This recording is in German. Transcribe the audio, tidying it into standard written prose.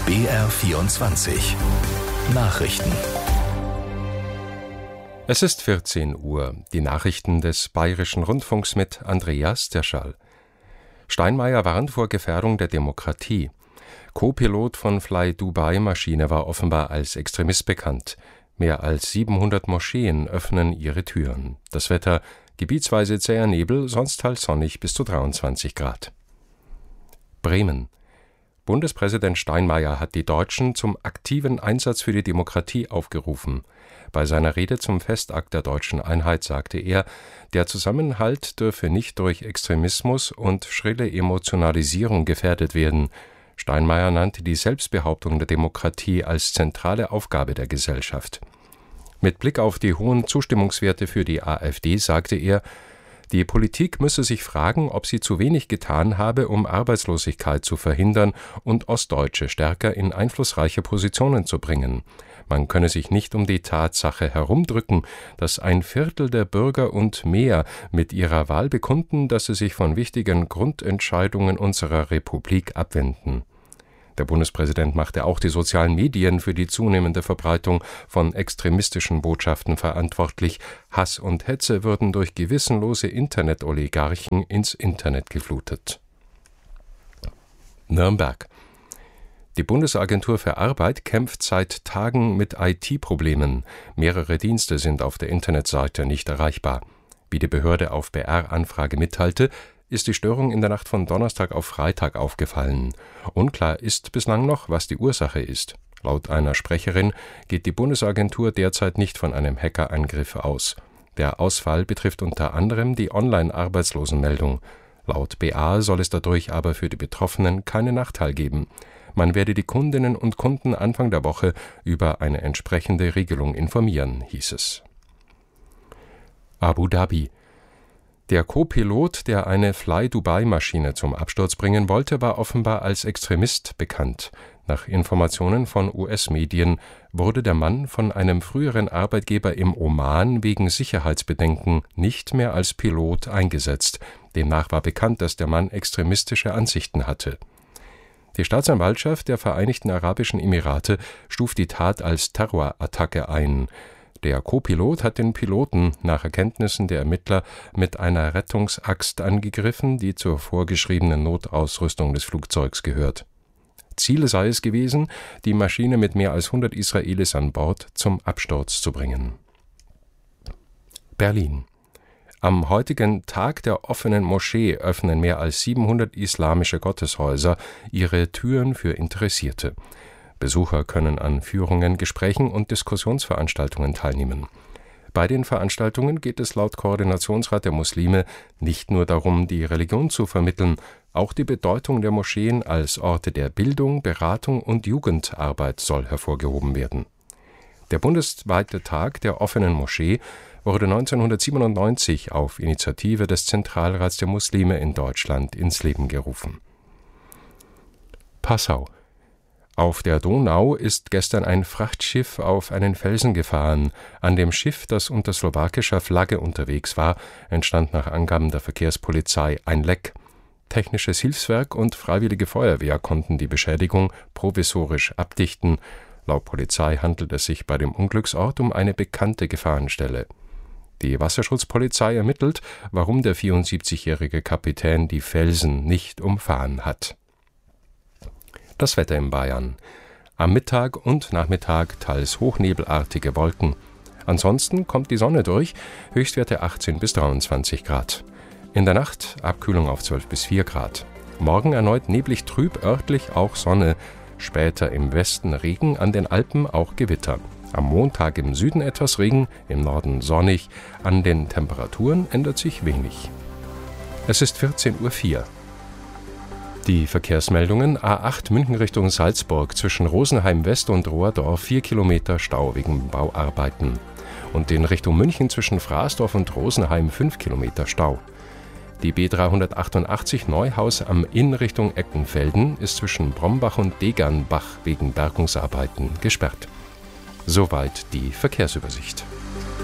BR24 Nachrichten. Es ist 14 Uhr. Die Nachrichten des Bayerischen Rundfunks mit Andreas Derschall. Steinmeier warnt vor Gefährdung der Demokratie. Co-Pilot von Fly-Dubai-Maschine war offenbar als Extremist bekannt. Mehr als 700 Moscheen öffnen ihre Türen. Das Wetter: gebietsweise zäher Nebel, sonst teils sonnig bis zu 23 Grad. Bremen. Bundespräsident Steinmeier hat die Deutschen zum aktiven Einsatz für die Demokratie aufgerufen. Bei seiner Rede zum Festakt der deutschen Einheit sagte er, der Zusammenhalt dürfe nicht durch Extremismus und schrille Emotionalisierung gefährdet werden. Steinmeier nannte die Selbstbehauptung der Demokratie als zentrale Aufgabe der Gesellschaft. Mit Blick auf die hohen Zustimmungswerte für die AfD sagte er, die Politik müsse sich fragen, ob sie zu wenig getan habe, um Arbeitslosigkeit zu verhindern und Ostdeutsche stärker in einflussreiche Positionen zu bringen. Man könne sich nicht um die Tatsache herumdrücken, dass 1/4 der Bürger und mehr mit ihrer Wahl bekunden, dass sie sich von wichtigen Grundentscheidungen unserer Republik abwenden. Der Bundespräsident machte auch die sozialen Medien für die zunehmende Verbreitung von extremistischen Botschaften verantwortlich. Hass und Hetze würden durch gewissenlose Internet-Oligarchen ins Internet geflutet. Nürnberg. Die Bundesagentur für Arbeit kämpft seit Tagen mit IT-Problemen. Mehrere Dienste sind auf der Internetseite nicht erreichbar. Wie die Behörde auf BR-Anfrage mitteilte, ist die Störung in der Nacht von Donnerstag auf Freitag aufgefallen. Unklar ist bislang noch, was die Ursache ist. Laut einer Sprecherin geht die Bundesagentur derzeit nicht von einem Hackerangriff aus. Der Ausfall betrifft unter anderem die Online-Arbeitslosenmeldung. Laut BA soll es dadurch aber für die Betroffenen keinen Nachteil geben. Man werde die Kundinnen und Kunden Anfang der Woche über eine entsprechende Regelung informieren, hieß es. Abu Dhabi. Der Co-Pilot, der eine Fly-Dubai-Maschine zum Absturz bringen wollte, war offenbar als Extremist bekannt. Nach Informationen von US-Medien wurde der Mann von einem früheren Arbeitgeber im Oman wegen Sicherheitsbedenken nicht mehr als Pilot eingesetzt. Demnach war bekannt, dass der Mann extremistische Ansichten hatte. Die Staatsanwaltschaft der Vereinigten Arabischen Emirate stuft die Tat als Terrorattacke ein. Der Co-Pilot hat den Piloten nach Erkenntnissen der Ermittler mit einer Rettungsaxt angegriffen, die zur vorgeschriebenen Notausrüstung des Flugzeugs gehört. Ziel sei es gewesen, die Maschine mit mehr als 100 Israelis an Bord zum Absturz zu bringen. Berlin. Am heutigen Tag der offenen Moschee öffnen mehr als 700 islamische Gotteshäuser ihre Türen für Interessierte. Besucher können an Führungen, Gesprächen und Diskussionsveranstaltungen teilnehmen. Bei den Veranstaltungen geht es laut Koordinationsrat der Muslime nicht nur darum, die Religion zu vermitteln, auch die Bedeutung der Moscheen als Orte der Bildung, Beratung und Jugendarbeit soll hervorgehoben werden. Der bundesweite Tag der offenen Moschee wurde 1997 auf Initiative des Zentralrats der Muslime in Deutschland ins Leben gerufen. Passau. Auf der Donau ist gestern ein Frachtschiff auf einen Felsen gefahren. An dem Schiff, das unter slowakischer Flagge unterwegs war, entstand nach Angaben der Verkehrspolizei ein Leck. Technisches Hilfswerk und Freiwillige Feuerwehr konnten die Beschädigung provisorisch abdichten. Laut Polizei handelt es sich bei dem Unglücksort um eine bekannte Gefahrenstelle. Die Wasserschutzpolizei ermittelt, warum der 74-jährige Kapitän die Felsen nicht umfahren hat. Das Wetter in Bayern. Am Mittag und Nachmittag teils hochnebelartige Wolken. Ansonsten kommt die Sonne durch, Höchstwerte 18 bis 23 Grad. In der Nacht Abkühlung auf 12 bis 4 Grad. Morgen erneut neblig trüb, örtlich auch Sonne. Später im Westen Regen, an den Alpen auch Gewitter. Am Montag im Süden etwas Regen, im Norden sonnig. An den Temperaturen ändert sich wenig. Es ist 14:04 Uhr. Die Verkehrsmeldungen: A8 München Richtung Salzburg zwischen Rosenheim West und Rohrdorf 4 Kilometer Stau wegen Bauarbeiten. Und in Richtung München zwischen Fraßdorf und Rosenheim 5 Kilometer Stau. Die B388 Neuhaus am Inn Richtung Eckenfelden ist zwischen Brombach und Degernbach wegen Bergungsarbeiten gesperrt. Soweit die Verkehrsübersicht.